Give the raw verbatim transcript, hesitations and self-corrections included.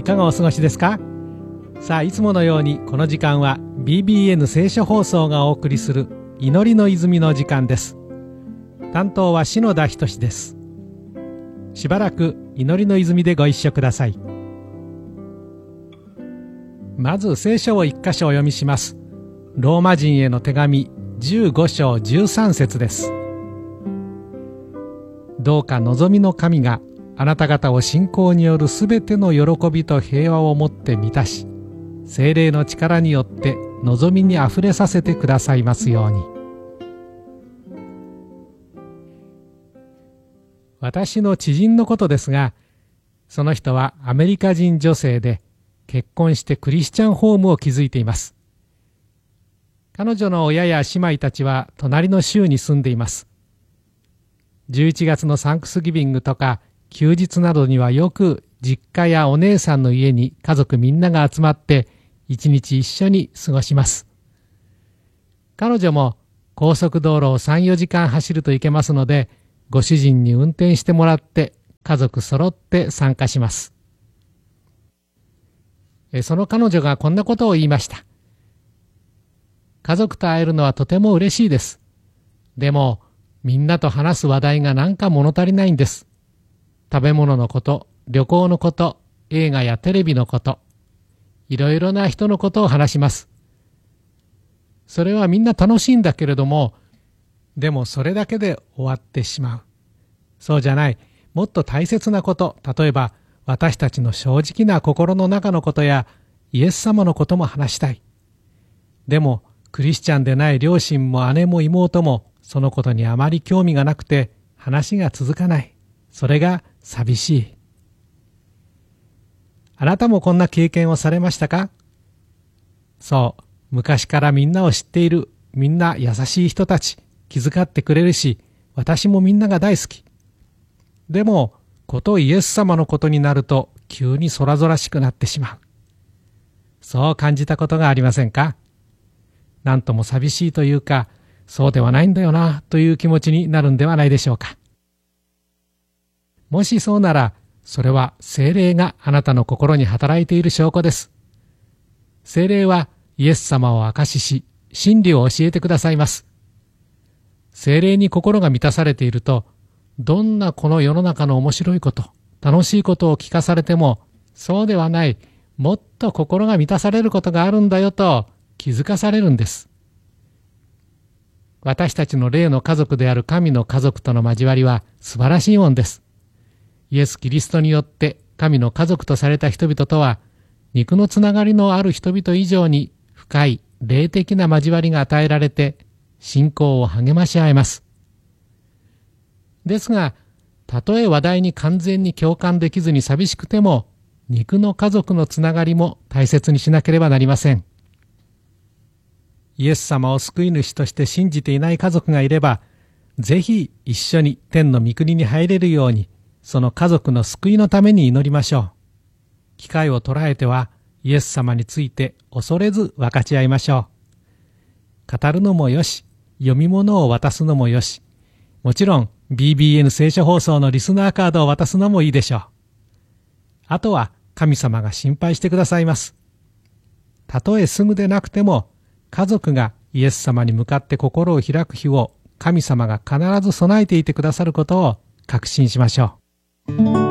いかがお過ごしですか？さあ、いつものようにこの時間は ビービーエヌ 聖書放送がお送りする祈りの泉の時間です。担当は篠田仁です。しばらく祈りの泉でご一緒ください。まず聖書を一箇所お読みします。ローマ人への手紙じゅうご章じゅうさん節です。どうか望みの神があなた方を信仰によるすべての喜びと平和をもって満たし、聖霊の力によって望みにあふれさせてくださいますように。私の知人のことですが、その人はアメリカ人女性で結婚してクリスチャンホームを築いています。彼女の親や姉妹たちは隣の州に住んでいます。じゅういちがつのサンクスギビングとか休日などにはよく実家やお姉さんの家に家族みんなが集まって一日一緒に過ごします。彼女も高速道路をさん、よじかん走るといけますので、ご主人に運転してもらって家族揃って参加します。その彼女がこんなことを言いました。家族と会えるのはとても嬉しいです。でもみんなと話す話題がなんか物足りないんです。食べ物のこと、旅行のこと、映画やテレビのこと、いろいろな人のことを話します。それはみんな楽しいんだけれども、でもそれだけで終わってしまう。そうじゃない。もっと大切なこと、例えば私たちの正直な心の中のことやイエス様のことも話したい。でもクリスチャンでない両親も姉も妹もそのことにあまり興味がなくて話が続かない。それが寂しい。あなたもこんな経験をされましたか？そう、昔からみんなを知っている、みんな優しい人たち、気遣ってくれるし、私もみんなが大好き。でも、ことイエス様のことになると急に空々しくなってしまう。そう感じたことがありませんか？なんとも寂しいというか、そうではないんだよなという気持ちになるんではないでしょうか。もしそうなら、それは聖霊があなたの心に働いている証拠です。聖霊はイエス様を証しし、真理を教えてくださいます。聖霊に心が満たされていると、どんなこの世の中の面白いこと、楽しいことを聞かされても、そうではない、もっと心が満たされることがあるんだよと気づかされるんです。私たちの霊の家族である神の家族との交わりは素晴らしいもんです。イエス・キリストによって神の家族とされた人々とは、肉のつながりのある人々以上に深い霊的な交わりが与えられて、信仰を励まし合えます。ですが、たとえ話題に完全に共感できずに寂しくても、肉の家族のつながりも大切にしなければなりません。イエス様を救い主として信じていない家族がいれば、ぜひ一緒に天の御国に入れるように、その家族の救いのために祈りましょう。機会を捉えてはイエス様について恐れず分かち合いましょう。語るのもよし、読み物を渡すのもよし、もちろん ビービーエヌ 聖書放送のリスナーカードを渡すのもいいでしょう。あとは神様が心配してくださいます。たとえすぐでなくても、家族がイエス様に向かって心を開く日を神様が必ず備えていてくださることを確信しましょう。